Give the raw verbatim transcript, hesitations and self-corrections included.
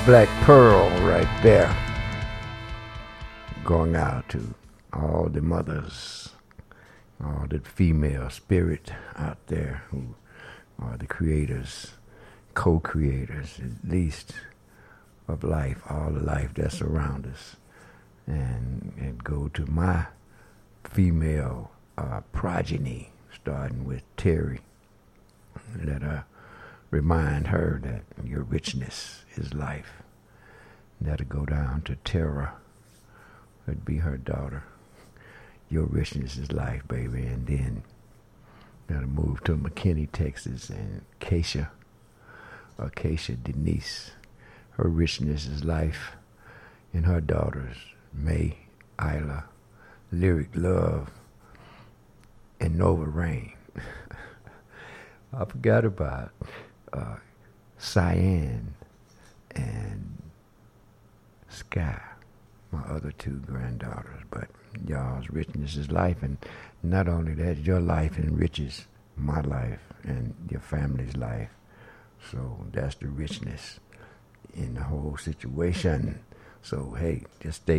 Black Pearl right there. Going out to all the mothers, all the female spirit out there who are the creators, co-creators at least of life, all the life that's around us. And, and go to my female uh, progeny, starting with Terry. Let her remind her that your richness is life. That'll go down to Tara. It'd be her daughter. Your richness is life, baby. And then that'll move to McKinney, Texas, and Keisha, Acacia Denise. Her richness is life. And her daughters, May, Isla, Lyric Love, and Nova Rain. I forgot about uh, Cyan and Sky, my other two granddaughters. But y'all's richness is life, and not only that, your life enriches my life and your family's life. So that's the richness in the whole situation. So hey, just stay